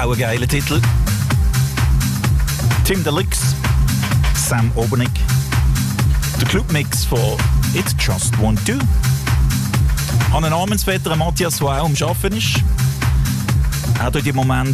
auch ein geiler Titel. Tim Deluxe, Sam Obernick. Der Clubmix von It's Just Won't Do. An einen Namensvetter, Matthias, der auch am Arbeiten ist. Er tut im Moment